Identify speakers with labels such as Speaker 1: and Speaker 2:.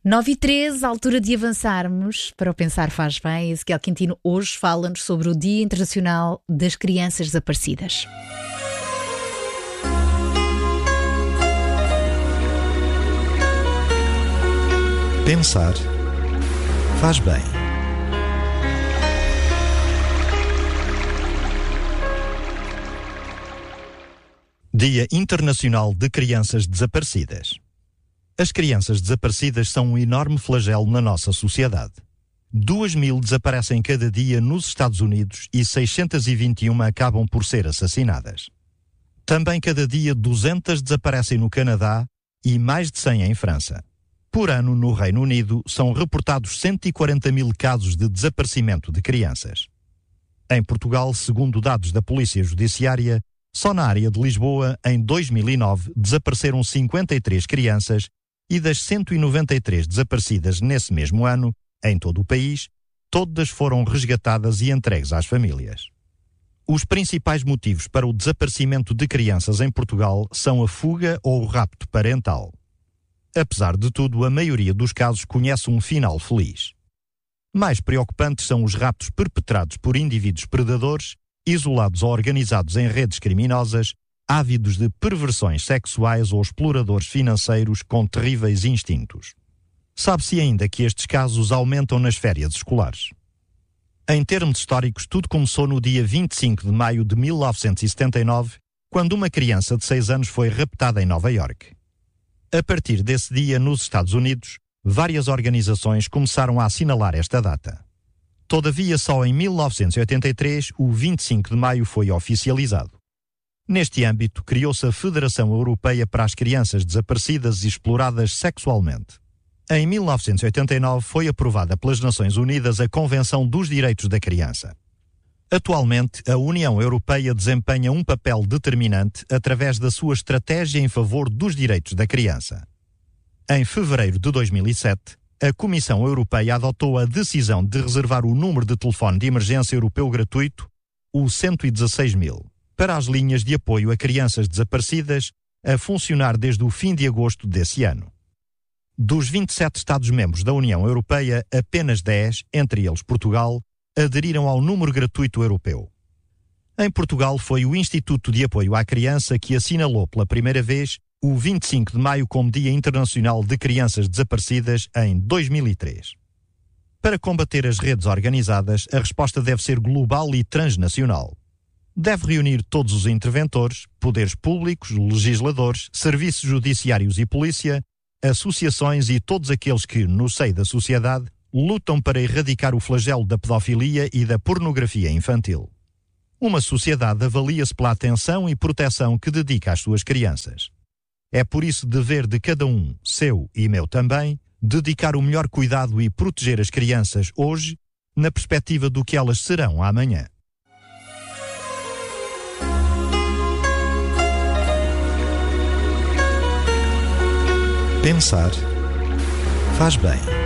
Speaker 1: 9h13, altura de avançarmos para o Pensar Faz Bem. Ezequiel Quintino hoje fala-nos sobre o Dia Internacional das Crianças Desaparecidas.
Speaker 2: Pensar faz bem. Dia Internacional de Crianças Desaparecidas. As crianças desaparecidas são um enorme flagelo na nossa sociedade. 2.000 desaparecem cada dia nos Estados Unidos e 621 acabam por ser assassinadas. Também cada dia 200 desaparecem no Canadá e mais de 100 em França. Por ano, no Reino Unido, são reportados 140.000 casos de desaparecimento de crianças. Em Portugal, segundo dados da Polícia Judiciária, só na área de Lisboa, em 2009, desapareceram 53 crianças e das 193 desaparecidas nesse mesmo ano, em todo o país, todas foram resgatadas e entregues às famílias. Os principais motivos para o desaparecimento de crianças em Portugal são a fuga ou o rapto parental. Apesar de tudo, a maioria dos casos conhece um final feliz. Mais preocupantes são os raptos perpetrados por indivíduos predadores, isolados ou organizados em redes criminosas, ávidos de perversões sexuais ou exploradores financeiros com terríveis instintos. Sabe-se ainda que estes casos aumentam nas férias escolares. Em termos históricos, tudo começou no dia 25 de maio de 1979, quando uma criança de 6 anos foi raptada em Nova Iorque. A partir desse dia, nos Estados Unidos, várias organizações começaram a assinalar esta data. Todavia, só em 1983, o 25 de maio foi oficializado. Neste âmbito, criou-se a Federação Europeia para as Crianças Desaparecidas e Exploradas Sexualmente. Em 1989, foi aprovada pelas Nações Unidas a Convenção dos Direitos da Criança. Atualmente, a União Europeia desempenha um papel determinante através da sua estratégia em favor dos direitos da criança. Em fevereiro de 2007, a Comissão Europeia adotou a decisão de reservar o número de telefone de emergência europeu gratuito, o 116.000, para as linhas de apoio a crianças desaparecidas, a funcionar desde o fim de agosto desse ano. Dos 27 Estados-membros da União Europeia, apenas 10, entre eles Portugal, aderiram ao número gratuito europeu. Em Portugal, foi o Instituto de Apoio à Criança que assinalou pela primeira vez o 25 de maio como Dia Internacional de Crianças Desaparecidas em 2003. Para combater as redes organizadas, a resposta deve ser global e transnacional. Deve reunir todos os interventores, poderes públicos, legisladores, serviços judiciários e polícia, associações e todos aqueles que, no seio da sociedade, lutam para erradicar o flagelo da pedofilia e da pornografia infantil. Uma sociedade avalia-se pela atenção e proteção que dedica às suas crianças. É por isso dever de cada um, seu e meu também, dedicar o melhor cuidado e proteger as crianças hoje, na perspectiva do que elas serão amanhã. Pensar faz bem.